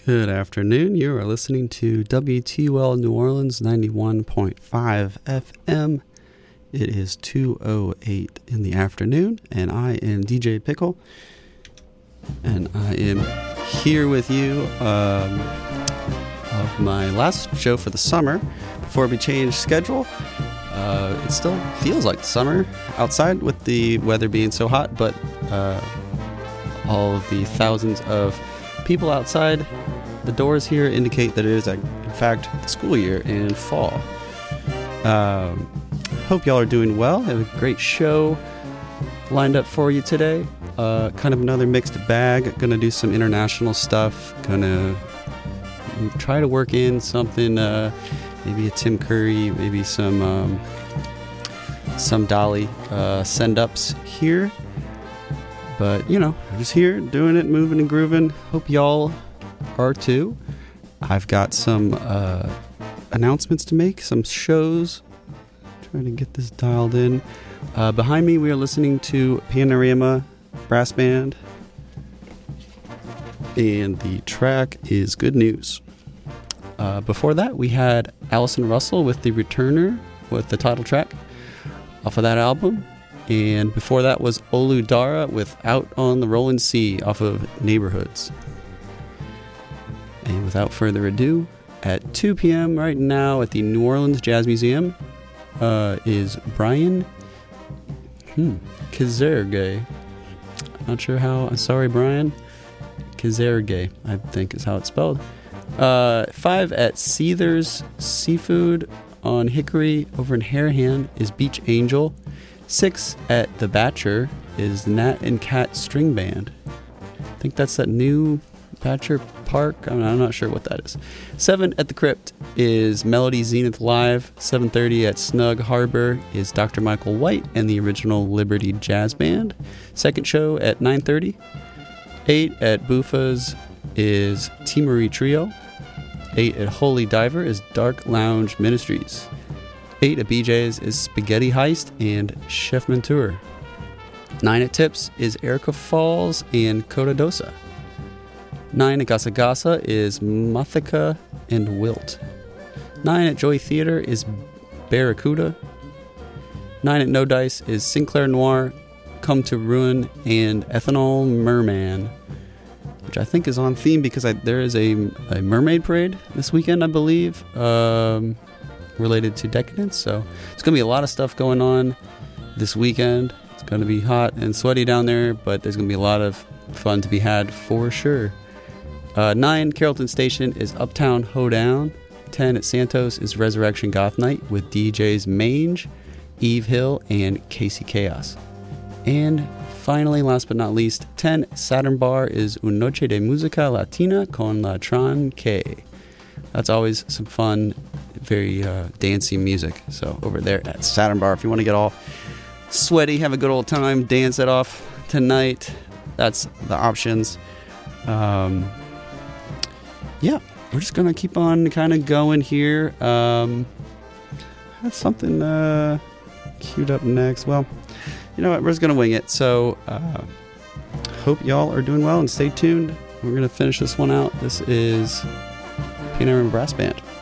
Good afternoon. You are listening to WTUL New Orleans 91.5 FM. It is 2:08 in the afternoon, and I am DJ Pickle, and I am here with you of my last show for the summer before we change schedule. It still feels like summer outside with the weather being so hot, but all of the thousands of people outside the doors here indicate that it is, in fact, the school year in fall. Hope y'all are doing well. I have a great show lined up for you today. Kind of another mixed bag. Gonna do some international stuff. Gonna try to work in something, maybe a Tim Curry, maybe some Dolly send-ups here. But, you know, I'm just here doing it, moving and grooving. Hope y'all are too. I've got some announcements to make, some shows. Trying to get this dialed in. Behind me, we are listening to Panorama Brass Band. And the track is Good News. Before that, we had Allison Russell with The Returner with the title track off of that album. And before that was Olu Dara with Out on the Rolling Sea off of Neighborhoods. And without further ado, at 2 p.m. right now at the New Orleans Jazz Museum is Brian Kazerge. Not sure how. I'm sorry, Brian. Kazerge, I think is how it's spelled. 5 at Seether's Seafood on Hickory over in Harahan is Beach Angel. 6 at The Batcher is Nat and Cat String Band. I think that's that new Batcher Park. I'm not sure what that is. 7 at The Crypt is Melody Zenith Live. 7:30 at Snug Harbor is Dr. Michael White and the original Liberty Jazz Band. Second show at 9:30. 8 at Bufa's is T. Marie Trio. 8 at Holy Diver is Dark Lounge Ministries. 8 at BJ's is Spaghetti Heist and Chef Mentor. 9 at Tips is Erica Falls and Coda Dosa. 9 at Gasa Gasa is Mathika and Wilt. 9 at Joy Theater is Barracuda. 9 at No Dice is Sinclair Noir, Come to Ruin, and Ethanol Merman, which I think is on theme because there is a mermaid parade this weekend, I believe. Related to Decadence, so it's going to be a lot of stuff going on this weekend. It's going to be hot and sweaty down there, but there's going to be a lot of fun to be had for sure. 9, Carrollton Station is Uptown Hoedown. 10 at Santos is Resurrection Goth Night with DJs Mange, Eve Hill, and Casey Chaos. And finally, last but not least, 10, Saturn Bar is Un Noche de Música Latina con La Tran K. That's always some fun, very dancey music. So over there at Saturn Bar, if you want to get all sweaty, have a good old time, dance it off tonight, that's the options. Yeah, we're just going to keep on kind of going here. Have something queued up next. Well, you know what? We're just going to wing it. So hope y'all are doing well and stay tuned. We're going to finish this one out. This is Panorama Brass Band.